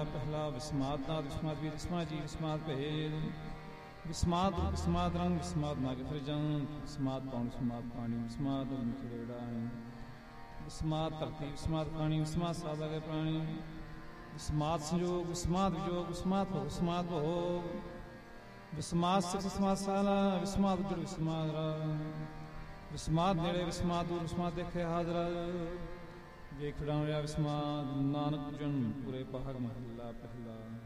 पहला विस्मात नाद विस्मात वीर विस्मात जी विस्मात भेद विस्मात विस्मात रंग विस्मात नाग फ्रजंत विस्मात पौन विस्मात पानी विस्मात मुखड़ेड़ा विस्मात धरती विस्मात पानी विस्मात सादा के प्राणी विस्मात संयोग विस्मात वियोग विस्मात भोग विस्मात भोग विस्मात सिख विस्मात साला विस्मात उजड़ विस्मात विस्मात नेड़े विस्मात दूर विस्मात देखे हाजरा ਵੇਖ ਫੜਾਉਣਿਆ ਵਿਸਮਾਦ ਨਾਨਕ ਜਨ ਪੂਰੇ ਪਹਾੜ ਮਹੱਲਾ ਪਹਿਲਾ।